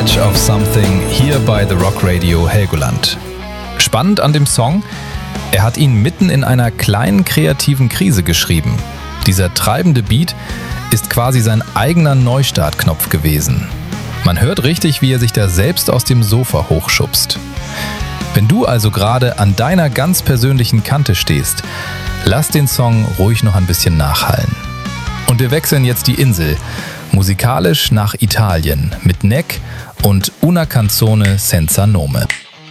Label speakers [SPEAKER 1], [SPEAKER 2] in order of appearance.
[SPEAKER 1] Edge of Something hier bei The Rock Radio Helgoland. Spannend an dem Song, er hat ihn mitten in einer kleinen kreativen Krise geschrieben. Dieser treibende Beat ist quasi sein eigener Neustartknopf gewesen. Man hört richtig, wie er sich da selbst aus dem Sofa hochschubst. Wenn du also gerade an deiner ganz persönlichen Kante stehst, lass den Song ruhig noch ein bisschen nachhallen. Und wir wechseln jetzt die Insel, musikalisch nach Italien mit Neck und Una Canzone Senza Nome.